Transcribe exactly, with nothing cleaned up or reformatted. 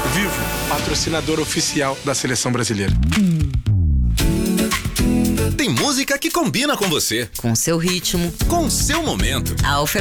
Vivo, patrocinador oficial da Seleção Brasileira. Tem música que combina com você, Com seu ritmo. com o seu momento. Alfa